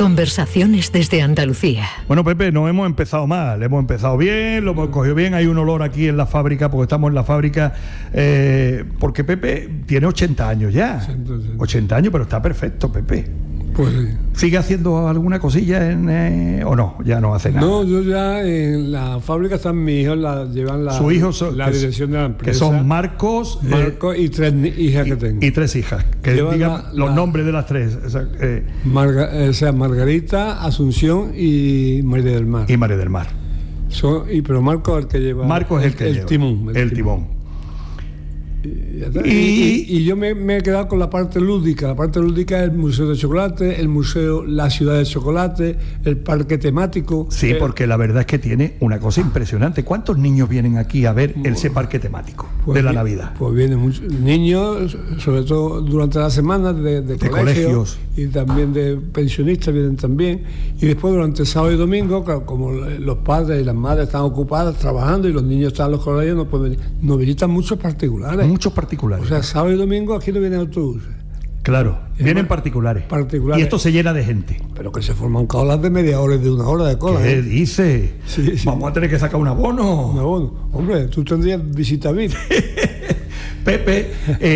Conversaciones desde Andalucía. Bueno, Pepe, no hemos empezado mal, hemos empezado bien, lo hemos cogido bien. Hay un olor aquí en la fábrica, porque estamos en la fábrica, porque Pepe tiene 80 años ya. 80 años, pero está perfecto, Pepe. Pues sí. ¿Sigue haciendo alguna cosilla o no? Ya no hace nada. No, yo ya en la fábrica están mis hijos, llevan la dirección de la empresa. Que son Marcos y 3 hijas que tengo. Y 3 hijas. Que digan los nombres de las 3. Margarita, Asunción y María del Mar. Y María del Mar. Pero Marcos es el que lleva. Marcos es el timón. El timón. Y yo me he quedado con la parte lúdica. La parte lúdica es el Museo de Chocolate, el museo La Ciudad del Chocolate, el parque temático. Sí, porque la verdad es que tiene una cosa impresionante. ¿Cuántos niños vienen aquí a ver ese parque temático de la Navidad? Pues vienen muchos niños, sobre todo durante la semana de colegios y también de pensionistas vienen también. Y después durante sábado y domingo, claro, como los padres y las madres están ocupadas trabajando y los niños están en los colegios, no pueden venir. Nos visitan muchos particulares. Muchos particulares. O sea, sábado y domingo aquí no vienen autobuses. Claro, vienen particulares. Y esto se llena de gente. Pero que se forman colas de media hora y de 1 hora de cola. ¿Qué dice? Sí. Vamos a tener que sacar un abono. Un abono. Hombre, tú tendrías visita VIP. Pepe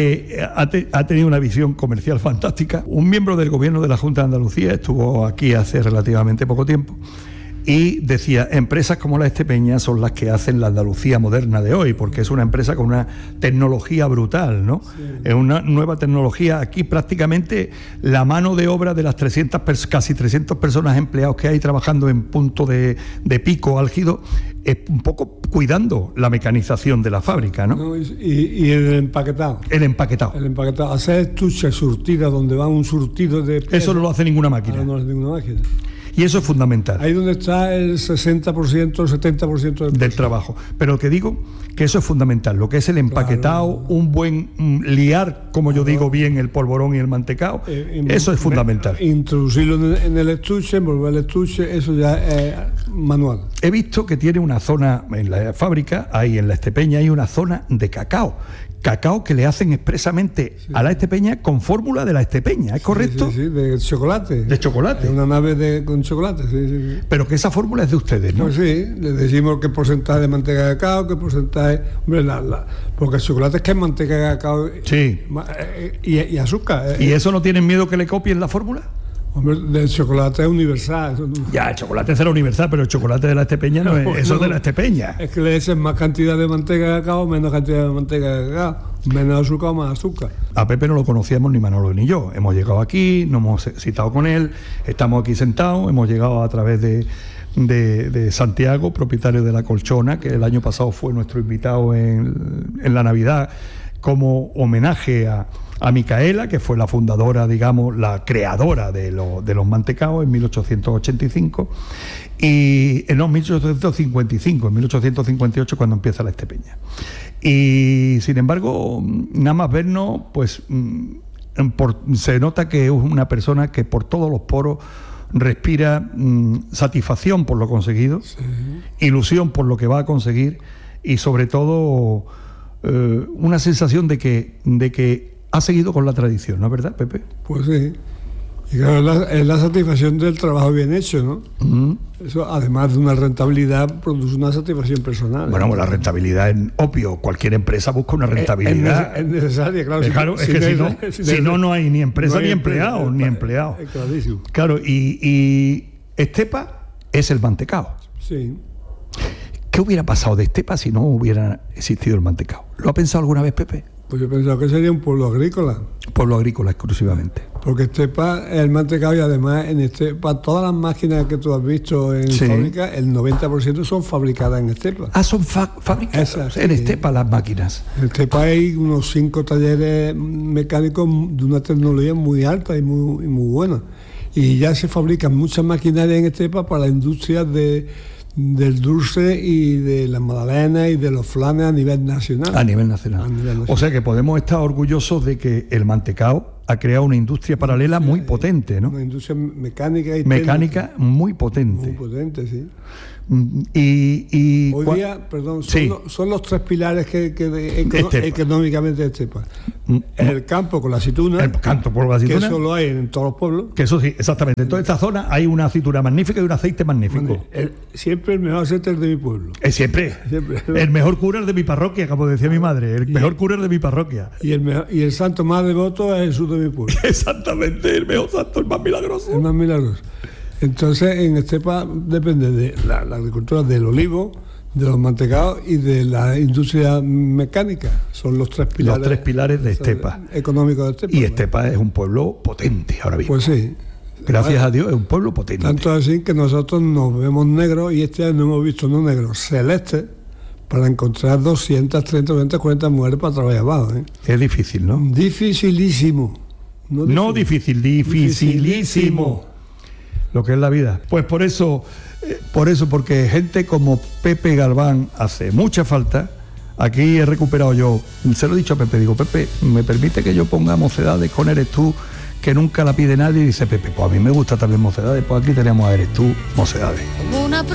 ha tenido una visión comercial fantástica. Un miembro del gobierno de la Junta de Andalucía estuvo aquí hace relativamente poco tiempo y decía, empresas como la Estepeña son las que hacen la Andalucía moderna de hoy, porque es una empresa con una tecnología brutal, ¿no? Sí. Es una nueva tecnología. Aquí prácticamente la mano de obra de las casi 300 personas empleados que hay trabajando en punto de pico álgido, es un poco cuidando la mecanización de la fábrica, ¿no? Y el empaquetado. El empaquetado. Hacer estuches surtidas donde va un surtido de... Eso no lo hace ninguna máquina. No lo hace ninguna máquina. Y eso es fundamental. Ahí donde está el 60%, el 70% del trabajo. Pero lo que digo, que eso es fundamental. Lo que es el empaquetado, claro. Un buen liar, como yo digo bien, el polvorón y el mantecao, eso es fundamental. Introducirlo en el estuche, envolver el estuche, eso ya es manual. He visto que tiene una zona en la fábrica, ahí en la Estepeña, hay una zona de cacao. Cacao que le hacen expresamente a la Estepeña con fórmula de la Estepeña, ¿es correcto? Sí, de chocolate. De chocolate. Es una nave con chocolate, sí. Pero que esa fórmula es de ustedes, ¿no? Pues sí, le decimos qué porcentaje de manteca de cacao, qué porcentaje... Hombre, porque el chocolate es que es manteca de cacao y azúcar. ¿Y eso no tienen miedo que le copien la fórmula? Hombre, el chocolate es universal. Ya, el chocolate será universal, pero el chocolate de la Estepeña no es eso de la Estepeña. Es que le echen más cantidad de manteca de cacao, menos cantidad de manteca de cacao, menos azúcar o más azúcar. A Pepe no lo conocíamos ni Manolo ni yo. Hemos llegado aquí, nos hemos citado con él, estamos aquí sentados, hemos llegado a través de Santiago, propietario de La Colchona, que el año pasado fue nuestro invitado en la Navidad, como homenaje a Micaela, que fue la fundadora, digamos, la creadora de los mantecaos en 1885, y en 1855, en 1858 cuando empieza la Estepeña. Y sin embargo, nada más vernos, pues se nota que es una persona que por todos los poros respira satisfacción por lo conseguido, sí. Ilusión por lo que va a conseguir y sobre todo una sensación de que ha seguido con la tradición, ¿no es verdad, Pepe? Pues sí. Y claro, es la satisfacción del trabajo bien hecho, ¿no? Uh-huh. Eso, además de una rentabilidad, produce una satisfacción personal. Bueno, pues la rentabilidad es obvio. Cualquier empresa busca una rentabilidad. Es necesaria, claro. Claro, es que si no hay ni empresa ni empleado, ni empleado. Clarísimo. Claro, y Estepa es el mantecao. Sí. ¿Qué hubiera pasado de Estepa si no hubiera existido el mantecao? ¿Lo ha pensado alguna vez, Pepe? Pues yo he pensado que sería un pueblo agrícola. Pueblo agrícola exclusivamente. Porque Estepa es el mantecao y además en Estepa todas las máquinas que tú has visto en fábrica, el 90% son fabricadas en Estepa. Ah, son fabricadas en Estepa las máquinas. En Estepa hay unos 5 talleres mecánicos de una tecnología muy alta y muy buena. Y ya se fabrican muchas maquinarias en Estepa para la industria del dulce y de las magdalenas y de los flanes a nivel nacional. A nivel nacional. O sea que podemos estar orgullosos de que el mantecao ha creado una industria paralela muy potente, ¿no? Una industria mecánica y mecánica muy potente. Muy potente, sí. Hoy día, perdón, son los 3 pilares que económicamente Estepa. El campo con la aceituna. El campo con la aceituna. Que eso lo hay en todos los pueblos. Que eso sí, exactamente. En toda esta zona hay una aceituna magnífica y un aceite magnífico. Siempre el mejor aceite es de mi pueblo. Siempre. El mejor cura es de mi parroquia, como decía mi madre. El mejor cura es de mi parroquia. Y el santo más devoto es Jesús de mi pueblo. Exactamente, el mejor santo, el más milagroso. El más milagroso. Entonces, en Estepa depende de la agricultura del olivo, de los mantecados y de la industria mecánica. Son los tres pilares. Los tres pilares de Estepa. Económicos de Estepa. Y Estepa es un pueblo potente ahora mismo. Pues sí. Gracias a Dios es un pueblo potente. Tanto así que nosotros nos vemos negros y este año hemos visto no negros, celestes, para encontrar 230, 240 mujeres para trabajar abajo. Es difícil, ¿no? Dificilísimo. No difícil, dificilísimo. Lo que es la vida. Pues por eso, porque gente como Pepe Galván hace mucha falta. Aquí he recuperado yo, se lo he dicho a Pepe, digo, Pepe, ¿me permite que yo ponga Mocedades con Eres Tú, que nunca la pide nadie? Y dice Pepe, pues a mí me gusta también Mocedades, pues aquí tenemos a Eres Tú, Mocedades.